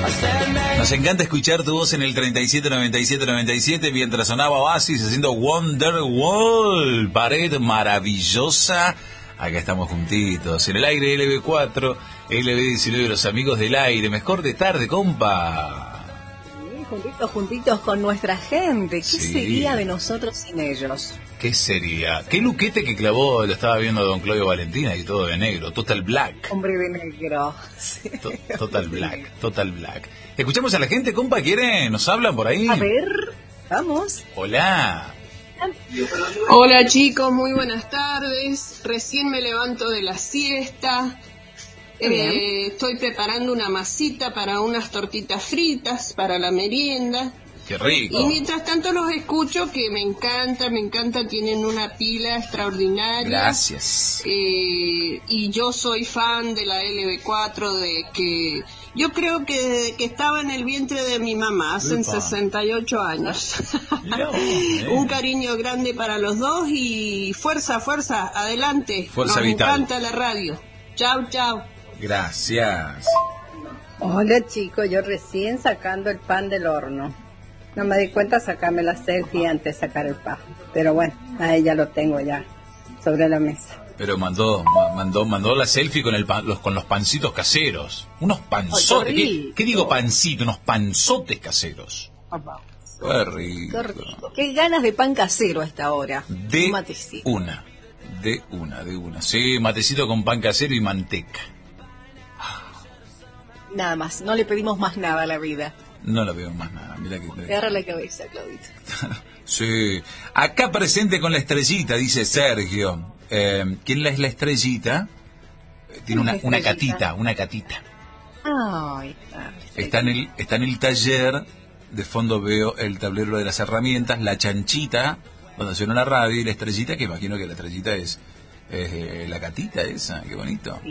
Nos encanta escuchar tu voz en el 379797 mientras sonaba Oasis haciendo Wonderwall, pared maravillosa. Acá estamos juntitos, en el aire LB4, LB19, los amigos del aire. Mejor de tarde, compa. Juntitos con nuestra gente. ¿Qué sería de nosotros sin ellos? ¿Qué sería? ¿Qué luquete que clavó? Lo estaba viendo don Claudio Valentina y todo de negro. Total black. Hombre de negro. Sí. Total black, total black. ¿Escuchamos a la gente, compa? ¿Quieren? ¿Nos hablan por ahí? A ver, vamos. Hola. Hola chicos, muy buenas tardes. Recién me levanto de la siesta. Estoy preparando una masita para unas tortitas fritas para la merienda. ¡Qué rico! Y mientras tanto los escucho, que me encanta, tienen una pila extraordinaria. Gracias. Y yo soy fan de la LB4, de que yo creo que desde que estaba en el vientre de mi mamá, hace 68 años. Un cariño grande para los dos y fuerza, adelante. Fuerza Nos vital. encanta la radio. Chau. Gracias. Hola chicos, yo recién sacando el pan del horno. No me di cuenta sacarme la selfie antes de sacar el pan. Pero bueno, ahí ya lo tengo ya sobre la mesa. Pero mandó la selfie con con los pancitos caseros. Unos panzotes. ¿Qué digo pancito? Unos panzotes caseros. Qué rico. Qué rico. Qué ganas de pan casero a esta hora. De un matecito. una. Sí, matecito con pan casero y manteca. Nada más, no le pedimos más nada a la vida. No la veo más nada. Mirá que agarra la cabeza, Claudito. Sí. Acá presente con la estrellita, dice Sergio. ¿Quién es la estrellita? Tiene una catita. Ay, está en el taller. De fondo veo el tablero de las herramientas, la chanchita, cuando suena la radio, y la estrellita, que imagino que la estrellita es la catita esa. Qué bonito.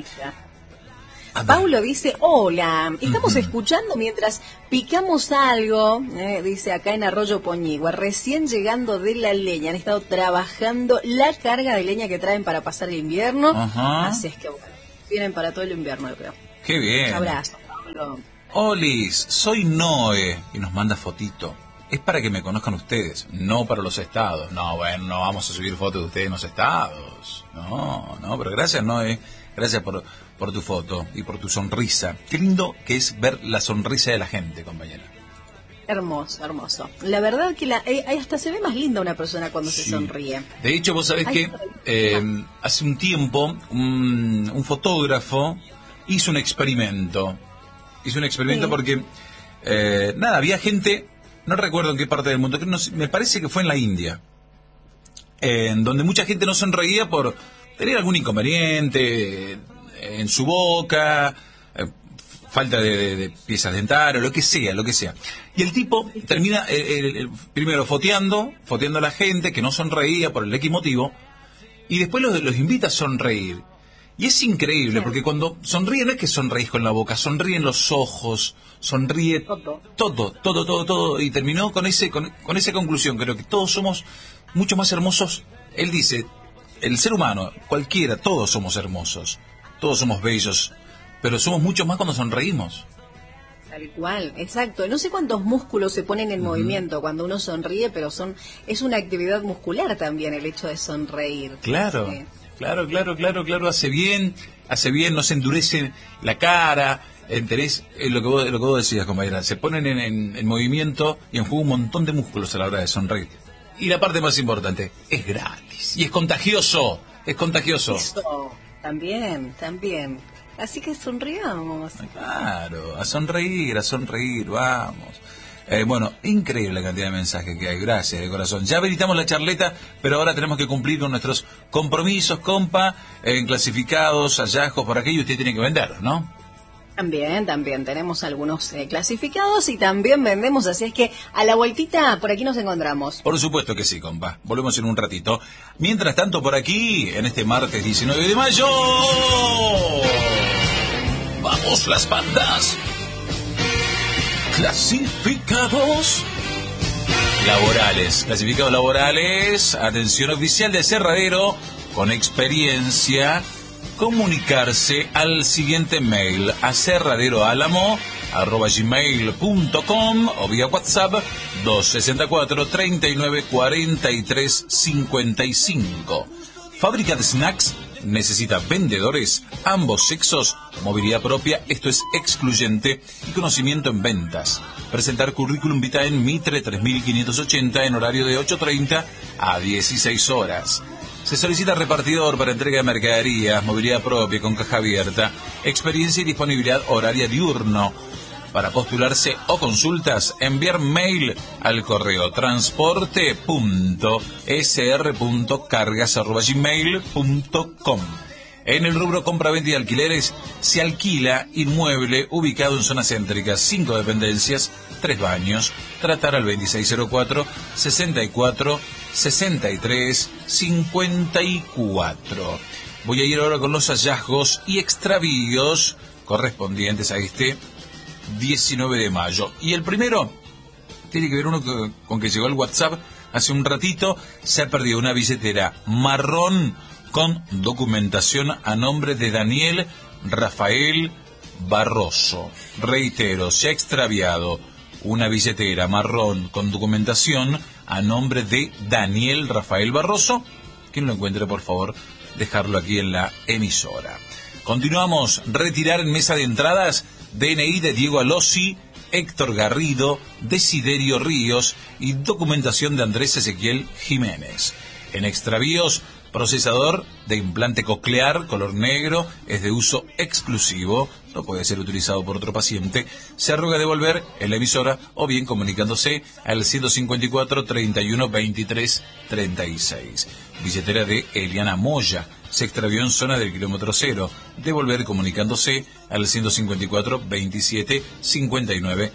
Paulo dice, hola, estamos escuchando mientras picamos algo, dice acá en Arroyo Poñigua, recién llegando de la leña, han estado trabajando la carga de leña que traen para pasar el invierno. Ajá. Así es que bueno, vienen para todo el invierno, yo creo. Qué bien. Un abrazo, Paulo. Olis, soy Noé, y nos manda fotito. Es para que me conozcan ustedes, no para los estados. No, bueno, no vamos a subir fotos de ustedes en los estados. No, pero gracias, Noé. Gracias por tu foto y por tu sonrisa. Qué lindo que es ver la sonrisa de la gente, compañera. Hermoso. La verdad que hasta se ve más linda una persona cuando se sonríe. De hecho, vos sabés que hace un tiempo un fotógrafo hizo un experimento. Porque, había gente, no recuerdo en qué parte del mundo, me parece que fue en la India, en donde mucha gente no sonreía por tener algún inconveniente en su boca, falta de piezas dentarias, lo que sea. Y el tipo termina primero foteando a la gente que no sonreía por el X motivo, y después los invita a sonreír. Y es increíble, porque cuando sonríe no es que sonreís con la boca, sonríen los ojos, sonríe todo. Y terminó con esa conclusión. Creo que todos somos mucho más hermosos. Él dice, el ser humano, cualquiera, todos somos hermosos, todos somos bellos, pero somos mucho más cuando sonreímos. Tal cual, exacto. No sé cuántos músculos se ponen en movimiento cuando uno sonríe, pero es una actividad muscular también el hecho de sonreír. Claro. Sí. Claro, hace bien, no se endurece la cara, ¿entendés? Lo que vos decías, compañera, se ponen en movimiento y en juego un montón de músculos a la hora de sonreír. Y la parte más importante, es gratis y es contagioso. Eso, también. Así que sonriamos. Claro, a sonreír, vamos. Increíble la cantidad de mensajes que hay. Gracias, de corazón. Ya habilitamos la charleta, pero ahora tenemos que cumplir con nuestros compromisos, compa, en clasificados, hallazgos, por aquello usted tiene que vender, ¿no? También tenemos algunos clasificados y también vendemos, así es que a la vueltita por aquí nos encontramos. Por supuesto que sí, compa. Volvemos en un ratito. Mientras tanto, por aquí, en este martes 19 de mayo... ¡Vamos las bandas! Clasificados laborales, atención, oficial de aserradero con experiencia, comunicarse al siguiente mail, aserraderoalamo @gmail.com o vía WhatsApp 264 39 43 55. Fábrica de Snacks necesita vendedores, ambos sexos, movilidad propia, esto es excluyente, y conocimiento en ventas. Presentar currículum vitae en Mitre 3580 en horario de 8:30 a 16 horas. Se solicita repartidor para entrega de mercaderías, movilidad propia con caja abierta, experiencia y disponibilidad horaria diurno. Para postularse o consultas, enviar mail al correo transporte.sr.cargas@gmail.com. En el rubro compra-venta y alquileres, se alquila inmueble ubicado en zona céntrica, 5 dependencias, 3 baños. Tratar al 2604 64 63 54. Voy a ir ahora con los hallazgos y extravíos correspondientes a este 19 de mayo. Y el primero tiene que ver con que llegó al WhatsApp hace un ratito. Se ha perdido una billetera marrón con documentación a nombre de Daniel Rafael Barroso. Reitero, se ha extraviado una billetera marrón con documentación a nombre de Daniel Rafael Barroso. Quien lo encuentre, por favor, dejarlo aquí en la emisora. Continuamos. Retirar en mesa de entradas DNI de Diego Alossi, Héctor Garrido, Desiderio Ríos y documentación de Andrés Ezequiel Jiménez. En extravíos, procesador de implante coclear color negro, es de uso exclusivo, no puede ser utilizado por otro paciente. Se ruega devolver en la emisora o bien comunicándose al 154 31 23 36. Billetera de Eliana Moya, se extravió en zona del kilómetro 0. Devolver comunicándose al 154 27 59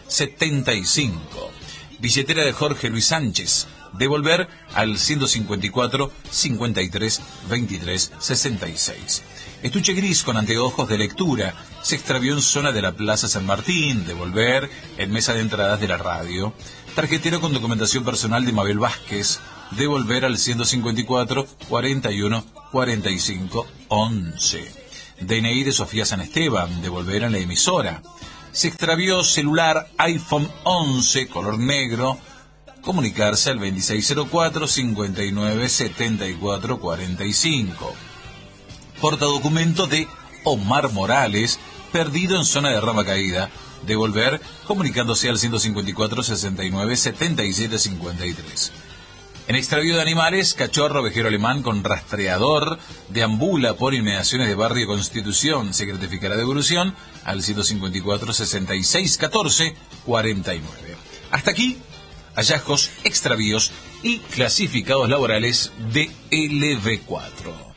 75. Billetera de Jorge Luis Sánchez. Devolver al 154 53 23 66. Estuche gris con anteojos de lectura. Se extravió en zona de la Plaza San Martín. Devolver en mesa de entradas de la radio. Tarjetero con documentación personal de Mabel Vázquez. Devolver al 154 41 45 11. DNI de Sofía San Esteban. Devolver en la emisora. Se extravió celular iPhone 11 color negro. Comunicarse al 2604 59 74 45. Portadocumento de Omar Morales, perdido en zona de Rama Caída. Devolver comunicándose al 154 69 77 53. En extravío de animales, cachorro ovejero alemán con rastreador, deambula por inmediaciones de Barrio Constitución. Se certificará devolución al 154 66 14 49. Hasta aquí, hallazgos, extravíos y clasificados laborales de LV4.